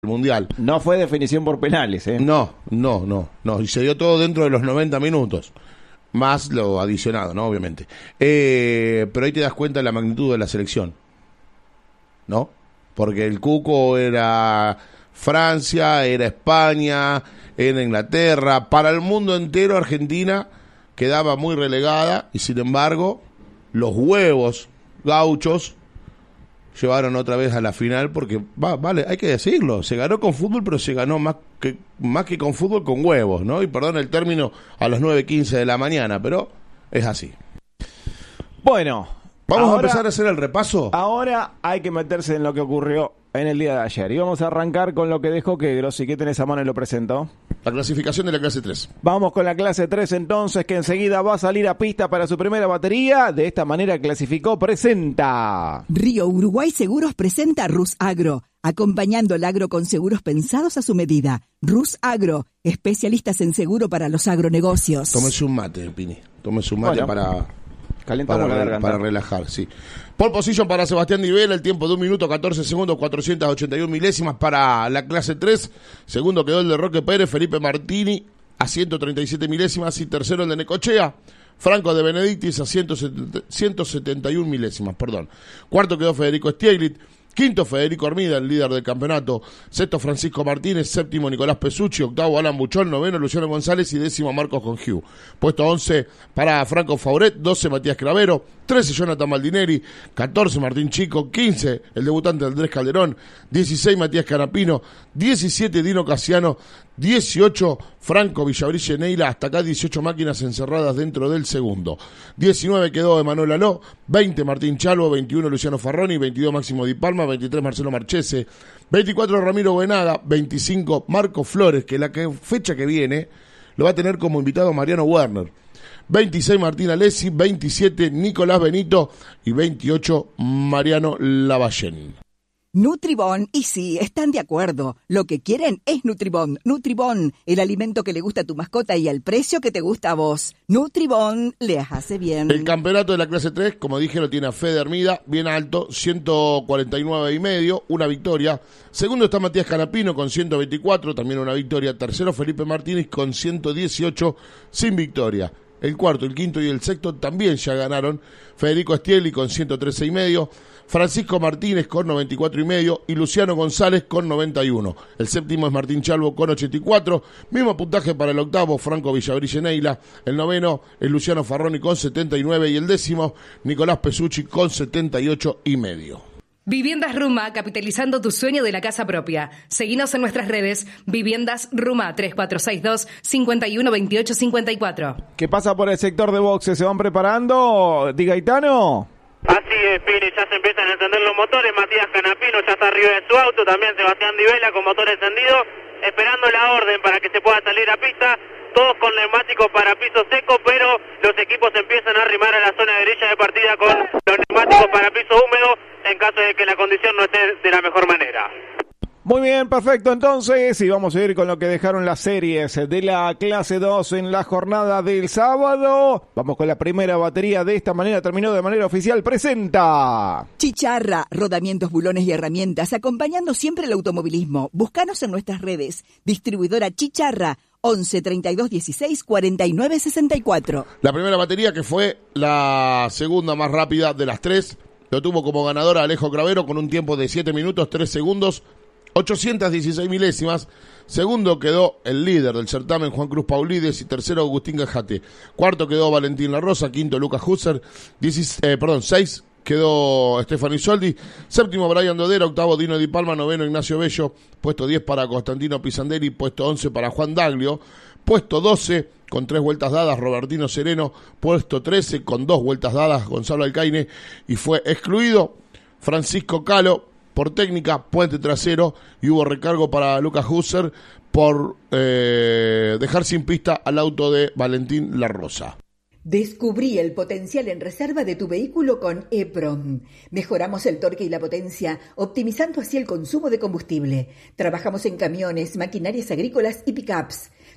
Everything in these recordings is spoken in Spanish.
Mundial. No fue definición por penales, ¿eh? No, y se dio todo dentro de los 90 minutos, más lo adicionado, ¿no? Obviamente. Pero ahí te das cuenta de la magnitud de la selección, ¿no? Porque el cuco era Francia, era España, era Inglaterra, para el mundo entero Argentina quedaba muy relegada y sin embargo los huevos gauchos llevaron otra vez a la final porque, vale, hay que decirlo, se ganó con fútbol, pero se ganó más que con fútbol, con huevos, ¿no? Y perdón el término, a las 9:15 de la mañana, pero es así. Bueno, vamos a empezar a hacer el repaso. Ahora hay que meterse en lo que ocurrió en el día de ayer. Y vamos a arrancar con lo que dejó Quegros. ¿Y qué tenés a mano y lo presento? La clasificación de la clase 3. Vamos con la clase 3 entonces, que enseguida va a salir a pista para su primera batería. De esta manera clasificó, presenta. Río Uruguay Seguros presenta Rus Agro, acompañando el agro con seguros pensados a su medida. Rus Agro, especialistas en seguro para los agronegocios. Tómese un mate, Pini. Tómese un mate para relajar, sí. Pole position para Sebastián Divela, el tiempo de 1 minuto 14 segundos, 481 milésimas para la clase 3. Segundo quedó el de Roque Pérez, Felipe Martini a 137 milésimas y tercero el de Necochea, Franco de Benedictis a 171 milésimas, perdón. Cuarto quedó Federico Stieglit, quinto Federico Armida, el líder del campeonato, sexto Francisco Martínez, séptimo Nicolás Pesucci, octavo Alan Buchón, noveno Luciano González y décimo Marcos Congiu. Puesto 11 para Franco Fauret, 12 Matías Cravero, 13 Jonathan Maldineri, 14 Martín Chico, 15 el debutante Andrés Calderón, 16 Matías Canapino, 17 Dino Casiano, 18 Franco Villabrille Neila, hasta acá 18 máquinas encerradas dentro del segundo. 19 quedó Emanuel Aló, 20 Martín Chalvo, 21 Luciano Farroni, 22 Máximo Di Palma, 23 Marcelo Marchese, 24 Ramiro Buenaga, 25 Marco Flores, que la fecha que viene lo va a tener como invitado Mariano Werner. 26 Martín Alessi, 27 Nicolás Benito y 28 Mariano Lavallén. Nutribón, y sí, están de acuerdo. Lo que quieren es Nutribón. Nutribón, el alimento que le gusta a tu mascota y al precio que te gusta a vos. Nutribón, les hace bien. El campeonato de la clase 3, como dije, lo tiene a Fede Hermida, bien alto, 149 y medio, una victoria. Segundo está Matías Canapino con 124, también una victoria. Tercero Felipe Martínez con 118, sin victoria. El cuarto, el quinto y el sexto también ya ganaron. Federico Stiegli con 113 y medio, Francisco Martínez con 94 y medio y Luciano González con 91. El séptimo es Martín Chalvo con 84. Mismo puntaje para el octavo, Franco Villabrille Neila. El noveno es Luciano Farroni con 79 y el décimo, Nicolás Pesucci con 78 y medio. Viviendas Ruma, capitalizando tu sueño de la casa propia. Seguinos en nuestras redes, Viviendas Ruma, 3462-512854. ¿Qué pasa por el sector de boxes? ¿Se van preparando, Di Gaetano? Así es, Pini, ya se empiezan a encender los motores. Matías Canapino ya está arriba de su auto, también Sebastián Divela con motor encendido, esperando la orden para que se pueda salir a pista. Todos con neumáticos para piso seco, pero los equipos empiezan a arrimar a la zona de grilla de partida con los neumáticos para piso húmedo en caso de que la condición no esté de la mejor manera. Muy bien, perfecto. Entonces, y vamos a ir con lo que dejaron las series de la clase 2 en la jornada del sábado. Vamos con la primera batería. De esta manera terminó de manera oficial. Presenta Chicharra, rodamientos, bulones y herramientas, acompañando siempre el automovilismo. Búscanos en nuestras redes. Distribuidora Chicharra, 11 32 16 49 64. La primera batería, que fue la segunda más rápida de las tres, lo tuvo como ganadora Alejo Cravero con un tiempo de 7 minutos 3 segundos 816 milésimas. Segundo quedó el líder del certamen, Juan Cruz Paulides, y tercero Agustín Gajate. Cuarto quedó Valentín La Rosa, quinto Lucas Husser, 6 quedó Stefano Isoldi, séptimo Brian Dodera, octavo Dino Di Palma, noveno Ignacio Bello, puesto 10 para Constantino Pisanderi, puesto 11 para Juan Daglio, puesto 12 con 3 vueltas dadas Robertino Sereno, puesto 13 con 2 vueltas dadas Gonzalo Alcaine, y fue excluido Francisco Calo por técnica, puente trasero, y hubo recargo para Lucas Husser por dejar sin pista al auto de Valentín La Rosa. Descubrí el potencial en reserva de tu vehículo con EPROM. Mejoramos el torque y la potencia, optimizando así el consumo de combustible. Trabajamos en camiones, maquinarias agrícolas y pickups.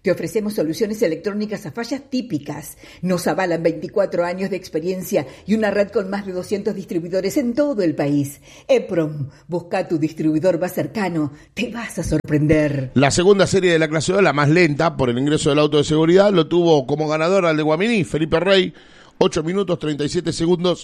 Te ofrecemos soluciones electrónicas a fallas típicas. Nos avalan 24 años de experiencia y una red con más de 200 distribuidores en todo el país. EPROM, busca tu distribuidor más cercano. Te vas a sorprender. La segunda serie de la clase 2, la más lenta por el ingreso del auto de seguridad, lo tuvo como ganador al de Guaminí, Felipe Rey, 8 minutos 37 segundos,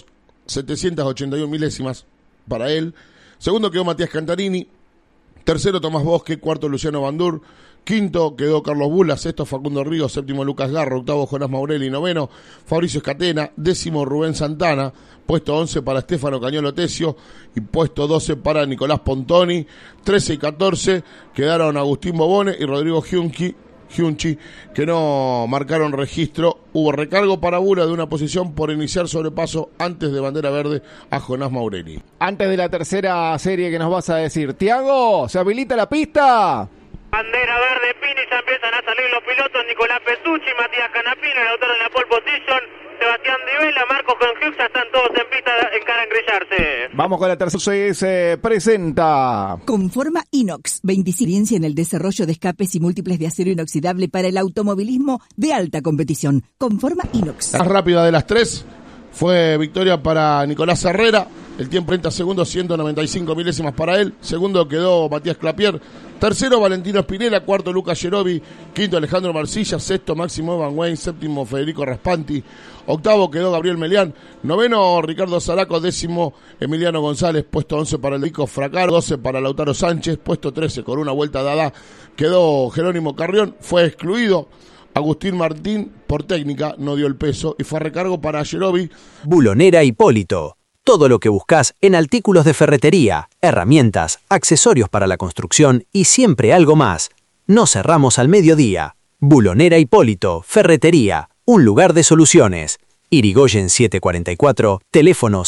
781 milésimas para él. Segundo quedó Matías Cantarini, tercero Tomás Bosque, cuarto Luciano Bandur, quinto quedó Carlos Bula, sexto Facundo Ríos, séptimo Lucas Garro, octavo Jonás Maurelli, noveno Fabricio Escatena, décimo Rubén Santana, puesto 11 para Estefano Cañolo Tesio y puesto 12 para Nicolás Pontoni. 13 y 14 quedaron Agustín Bobone y Rodrigo Giunchi, que no marcaron registro. Hubo recargo para Bula de una posición por iniciar sobrepaso antes de bandera verde a Jonás Maurelli. Antes de la tercera serie que nos vas a decir, Tiago, ¿se habilita la pista? Bandera verde, Pini, ya empiezan a salir los pilotos, Nicolás Pesucci, Matías Canapino, el autor en la pole position, Sebastián Divela, Marcos Conjux, ya están todos en pista en cara a engrillarse. Vamos con la tercera, se presenta. Conforma Inox, 20 experiencia en el desarrollo de escapes y múltiples de acero inoxidable para el automovilismo de alta competición. Conforma Inox. La más rápida de las tres fue victoria para Nicolás Herrera, el tiempo 30 segundos, 195 milésimas para él. Segundo quedó Matías Clapier. Tercero, Valentino Spinella. Cuarto, Lucas Gerovi. Quinto, Alejandro Marcilla. Sexto, Máximo Evan Wayne. Séptimo, Federico Raspanti. Octavo quedó Gabriel Melián. Noveno, Ricardo Zaraco. Décimo, Emiliano González. Puesto 11 para el Dico Fracaro. 12 para Lautaro Sánchez. Puesto 13, con una vuelta dada, quedó Jerónimo Carrión. Fue excluido Agustín Martín por técnica. No dio el peso. Y fue a recargo para Gerovi. Bulonera Hipólito. Todo lo que buscas en artículos de ferretería, herramientas, accesorios para la construcción y siempre algo más. No cerramos al mediodía. Bulonera Hipólito, Ferretería, un lugar de soluciones. Irigoyen 744, teléfono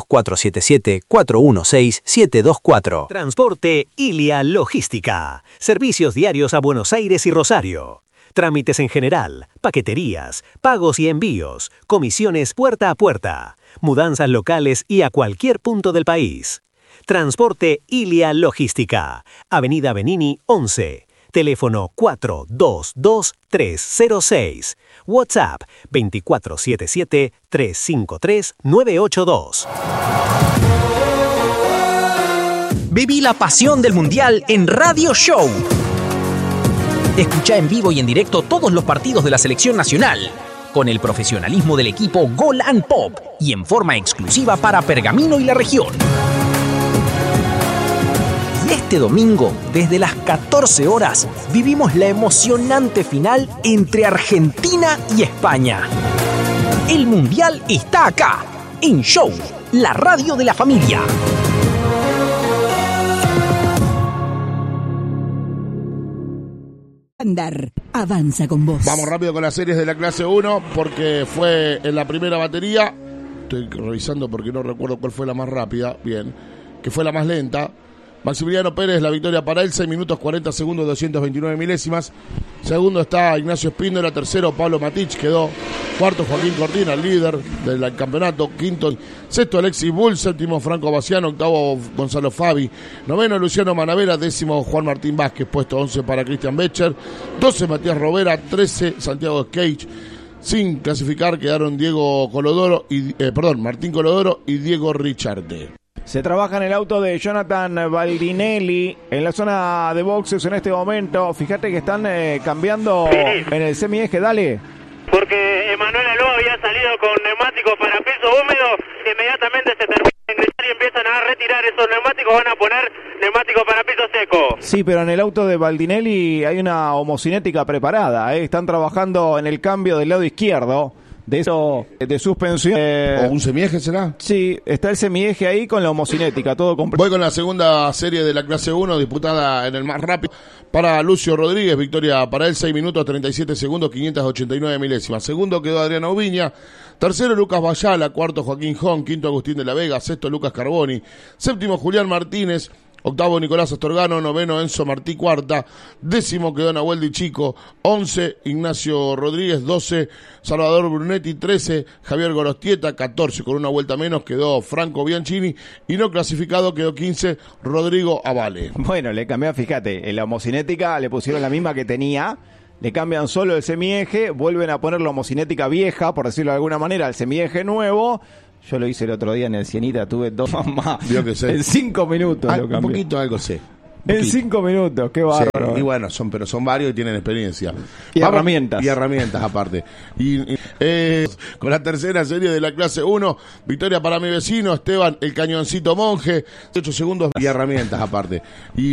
02477-416-724. Transporte Ilia Logística. Servicios diarios a Buenos Aires y Rosario. Trámites en general, paqueterías, pagos y envíos, comisiones puerta a puerta. Mudanzas locales y a cualquier punto del país. Transporte Ilia Logística. Avenida Benini 11. Teléfono 422-306. WhatsApp 2477-353-982. Viví la pasión del Mundial en Radio Show. Escucha en vivo y en directo todos los partidos de la selección nacional, con el profesionalismo del equipo Gol and Pop y en forma exclusiva para Pergamino y la región. Y este domingo, desde las 14 horas, vivimos la emocionante final entre Argentina y España. El Mundial está acá, en Show, la radio de la familia. Andar, avanza con vos. Vamos rápido con las series de la clase 1 porque fue en la primera batería. Estoy revisando porque no recuerdo cuál fue la más rápida. Bien, que fue la más lenta. Maximiliano Pérez, la victoria para él, 6 minutos 40 segundos 229 milésimas. Segundo está Ignacio Espíndola. Tercero Pablo Matich quedó. Cuarto Joaquín Cortina, el líder del campeonato. Quinto, sexto Alexis Bull. Séptimo Franco Baciano. Octavo Gonzalo Fabi. Noveno Luciano Manavera. Décimo Juan Martín Vázquez. Puesto 11 para Cristian Becher. 12 Matías Robera. 13 Santiago Skage. Sin clasificar quedaron Martín Colodoro y Diego Richarte. Se trabaja en el auto de Jonathan Baldinelli en la zona de boxes en este momento. Fíjate que están cambiando en el semieje, dale. Porque Emanuel Aló había salido con neumáticos para piso húmedo, inmediatamente se termina de ingresar y empiezan a retirar esos neumáticos, van a poner neumáticos para piso seco. Sí, pero en el auto de Baldinelli hay una homocinética preparada, Están trabajando en el cambio del lado izquierdo. De suspensión. ¿O un semieje será? Sí, está el semieje ahí con la homocinética, todo completo. Voy con la segunda serie de la clase 1, disputada en el más rápido para Lucio Rodríguez. Victoria para él, 6 minutos 37 segundos 589 milésimas. Segundo quedó Adriano Viña. Tercero Lucas Bayala. Cuarto Joaquín Jón. Quinto Agustín de la Vega. Sexto Lucas Carboni. Séptimo Julián Martínez. Octavo Nicolás Astorgano, noveno Enzo Martí Cuarta, décimo quedó Nahuel Di Chico, 11 Ignacio Rodríguez, 12 Salvador Brunetti, 13 Javier Gorostieta, 14 con una vuelta menos quedó Franco Bianchini y no clasificado quedó 15 Rodrigo Avale. Bueno, le cambió, fíjate, en la homocinética le pusieron la misma que tenía le cambian solo el semieje, vuelven a poner la homocinética vieja, por decirlo de alguna manera, el semieje nuevo. Yo lo hice el otro día en el Cienita, tuve 2 más. Vio que sé. En 5 minutos lo cambié. Un poquito algo sé. En 5 minutos, qué bárbaro. Sí, y bueno, son varios y tienen experiencia. Y herramientas. Y herramientas aparte. Con la tercera serie de la clase 1, victoria para mi vecino Esteban, el cañoncito monje, 8 segundos y herramientas aparte.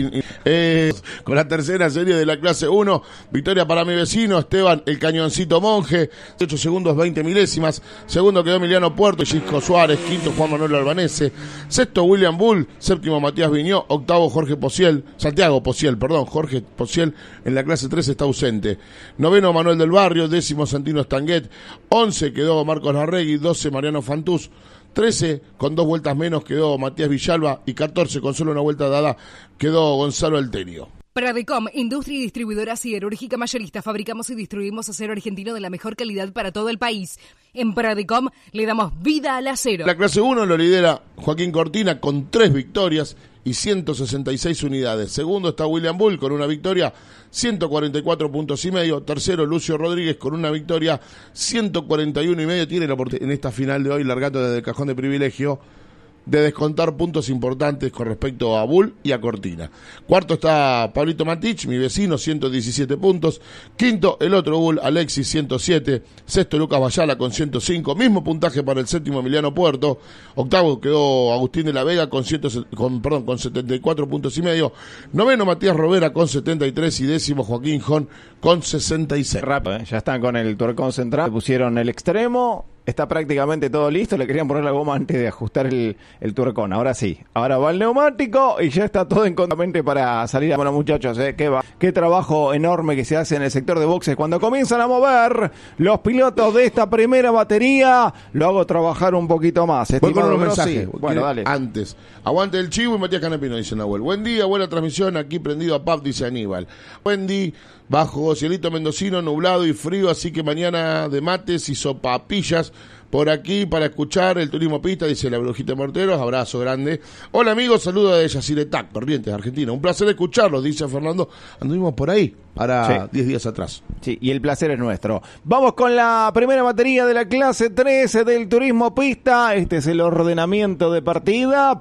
Con la tercera serie de la clase 1, victoria para mi vecino Esteban, el cañoncito monje, 8 segundos 20 milésimas. Segundo quedó Emiliano Puerto y Gisco Suárez. Quinto Juan Manuel Albanese. Sexto William Bull. Séptimo Matías Viñó. Octavo Jorge Santiago Pociel, Jorge Pociel en la clase 3 está ausente. Noveno Manuel del Barrio, décimo Santino Stanguet, 11 quedó Marcos Larregui, 12 Mariano Fantús, 13 con 2 vueltas menos quedó Matías Villalba y 14 con solo una vuelta dada quedó Gonzalo Alterio. Pradecom, industria y distribuidora siderúrgica mayorista. Fabricamos y distribuimos acero argentino de la mejor calidad para todo el país. En Pradecom le damos vida al acero. La clase 1 lo lidera Joaquín Cortina con 3 victorias y 166 unidades. Segundo está William Bull con una victoria, 144 puntos y medio. Tercero Lucio Rodríguez con una victoria, 141 y medio. Tiene la oportunidad en esta final de hoy, largato desde el cajón de privilegio, de descontar puntos importantes con respecto a Bull y a Cortina. Cuarto está Pablito Matich, mi vecino, 117 puntos. Quinto, el otro Bull, Alexis, 107. Sexto, Lucas Bayala con 105. Mismo puntaje para el séptimo, Emiliano Puerto. Octavo quedó Agustín de la Vega con 74 puntos y medio. Noveno, Matías Robera con 73. Y décimo, Joaquín Jón con 66. Rápido, ya están con el tuercón central. Pusieron el extremo. Está prácticamente todo listo, le querían poner la goma antes de ajustar el tuercón. Ahora sí, ahora va el neumático y ya está todo en contra para salir. Bueno, muchachos, qué trabajo enorme que se hace en el sector de boxes. Cuando comienzan a mover los pilotos de esta primera batería, lo hago trabajar un poquito más. Voy con unos mensajes. Sí. Bueno, dale. Antes, aguante el chivo y Matías Canapino, dice Nahuel. Buen día, buena transmisión, aquí prendido a PAP, dice Aníbal. Buen día. Bajo cielito mendocino, nublado y frío, así que mañana de mates y sopapillas por aquí para escuchar el turismo pista, dice la Brujita Morteros. Abrazo grande. Hola amigos, saludos de Yaciretac, Corrientes, Argentina. Un placer escucharlos, dice Fernando. Anduvimos por ahí para 10 días atrás. Sí, y el placer es nuestro. Vamos con la primera batería de la clase 13 del turismo pista. Este es el ordenamiento de partida.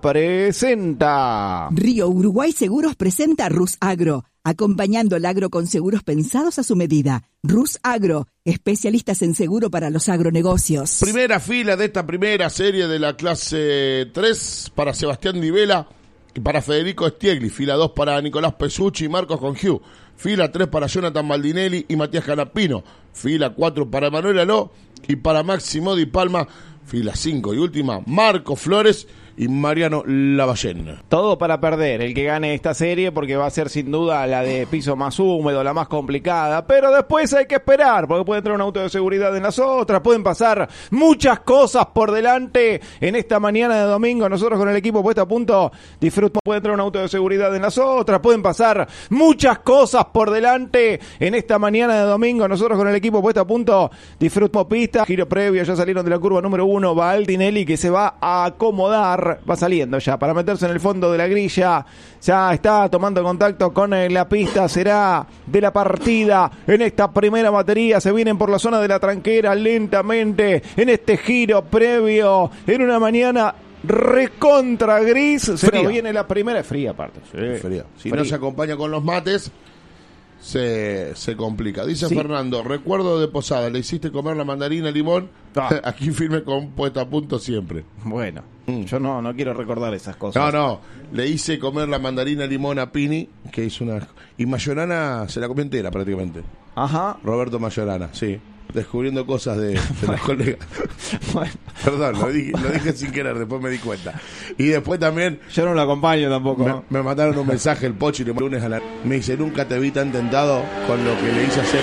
Presenta. Río Uruguay Seguros presenta Rus Agro, acompañando el agro con seguros pensados a su medida. Rus Agro, especialistas en seguro para los agronegocios. Primera fila de esta primera serie de la clase 3 para Sebastián Di Vela y para Federico Stiegli. Fila 2 para Nicolás Pesucci y Marcos Congiu. Fila 3 para Jonathan Maldinelli y Matías Canapino. Fila 4 para Manuel Aló y para Máximo Di Palma. Fila 5 y última, Marco Flores y Mariano Lavallén. Todo para perder el que gane esta serie, porque va a ser sin duda la de piso más húmedo, la más complicada, pero después hay que esperar, porque puede entrar un auto de seguridad en las otras, pueden pasar muchas cosas por delante en esta mañana de domingo. Nosotros con el equipo puesto a punto disfrutamos. Puede entrar un auto de seguridad en las otras, pueden pasar muchas cosas por delante en esta mañana de domingo. Nosotros con el equipo puesto a punto disfrutamos pista, giro previo, ya salieron de la curva número 1, va Aldinelli que se va a acomodar. Va saliendo ya para meterse en el fondo de la grilla. Ya está tomando contacto con la pista. Será de la partida en esta primera batería. Se vienen por la zona de la tranquera lentamente en este giro previo. En una mañana recontra gris. Se nos viene la primera. Fría aparte. Sí. Fría. Si no se acompaña con los mates, se complica. Dice Fernando, recuerdo de Posada, le hiciste comer la mandarina limón. Aquí firme con puesta a punto siempre. Bueno, yo no quiero recordar esas cosas. No, le hice comer la mandarina limón a Pini, que hizo una... Y Mayorana se la comió entera prácticamente. Ajá. Roberto Mayorana, sí. Descubriendo cosas de los colegas. Bueno. Perdón, lo dije sin querer, después me di cuenta. Y después también... Yo no lo acompaño tampoco. Me mandaron un mensaje el Pochi el lunes me dice, nunca te vi tan tentado con lo que le hice ayer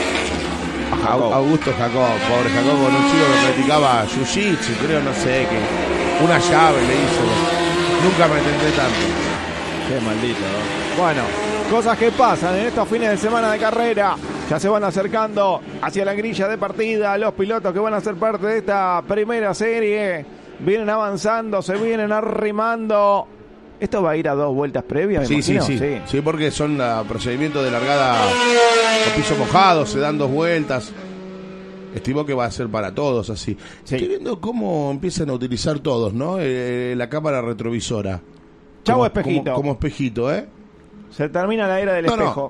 a Augusto Jacob. Pobre Jacob, con un chico que practicaba jiu-jitsu, creo, no sé, que una llave le hizo. Nunca me tenté tanto. Qué maldito, ¿no? Bueno, cosas que pasan en estos fines de semana de carrera. Ya se van acercando hacia la grilla de partida los pilotos que van a ser parte de esta primera serie. Vienen avanzando, se vienen arrimando Esto va a ir a 2 vueltas previas, me imagino. Sí, porque son procedimientos de largada con piso mojado, se dan 2 vueltas. Estimo que va a ser para todos así. Sí. Estoy viendo cómo empiezan a utilizar todos, ¿no? La cámara retrovisora. Chau, espejito. Como espejito, ¿eh? Se termina la era del espejo.